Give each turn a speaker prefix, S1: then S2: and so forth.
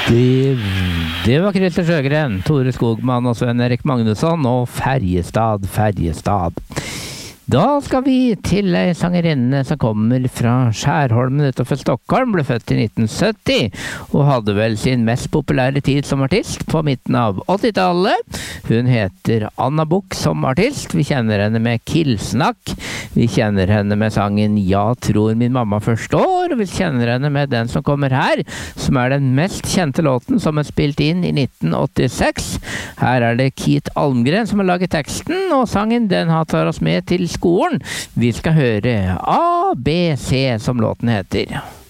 S1: Det var Christer Sjøgren, Tore Skogman og Sven Erik Magnusson og Ferjestad, Ferjestad. Da skal vi til ei sangerinne som kommer fra Skjærholmen utenfor Stockholm, ble født i 1970, og hadde vel sin mest populære tid som artist på midten av 80-tallet. Hun heter Anna Buch som artist. Vi kjenner henne med Killsnakk. Vi kjenner henne med sangen Ja, tror min mamma forstår. Vi kjenner henne med den som kommer her, som er den mest kjente låten som er spilt inn i 1986. Her er det Keith Almgren som har laget teksten, og sangen den tar oss med til skolen. Vi skal høre A, B, C som låten heter.